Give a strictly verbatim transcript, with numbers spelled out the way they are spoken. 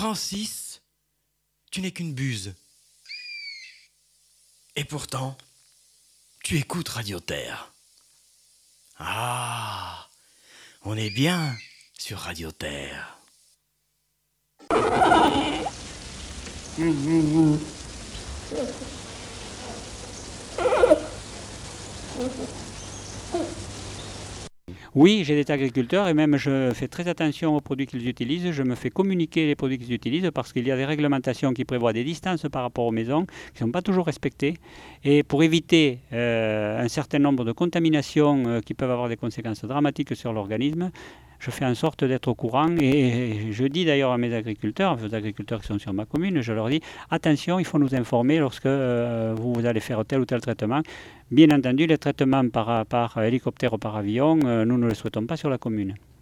Francis, tu n'es qu'une buse. Et pourtant, tu écoutes Radio Terre. Ah, on est bien sur Radio Terre. Oui, j'ai des agriculteurs et même je fais très attention aux produits qu'ils utilisent. Je me fais communiquer les produits qu'ils utilisent parce qu'il y a des réglementations qui prévoient des distances par rapport aux maisons qui ne sont pas toujours respectées. Et pour éviter euh, un certain nombre de contaminations euh, qui peuvent avoir des conséquences dramatiques sur l'organisme, je fais en sorte d'être au courant. Et je dis d'ailleurs à mes agriculteurs, aux agriculteurs qui sont sur ma commune, je leur dis attention, il faut nous informer lorsque euh, vous allez faire tel ou tel traitement. Bien entendu, les traitements par, par hélicoptère ou par avion, euh, nous ne les souhaitons pas sur la commune.